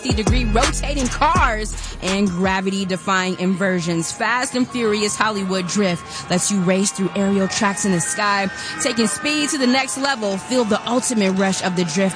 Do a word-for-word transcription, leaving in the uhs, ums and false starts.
sixty degree rotating cars, and gravity-defying inversions. Fast and Furious Hollywood Drift lets you race through aerial tracks in the sky, taking speed to the next level. Feel the ultimate rush of the drift